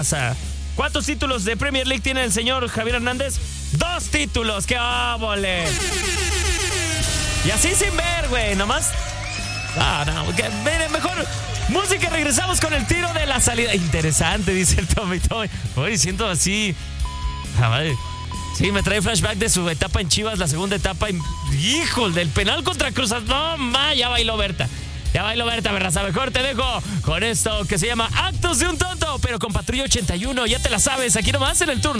¿Cuántos títulos de Premier League tiene el señor Javier Hernández? 2 títulos, ¡qué óvole! Y así sin ver, güey, nomás. Mejor música, regresamos con el tiro de la salida. Interesante, dice el Tommy. Hoy siento así. Sí, me trae flashback de su etapa en Chivas, la segunda etapa. Híjole, del penal contra Cruz Azul. No, ya bailó Berta. Berraza. Mejor te dejo con esto que se llama Actos de un Tonto, pero con Patrulla 81. Ya te la sabes, aquí nomás en el turno.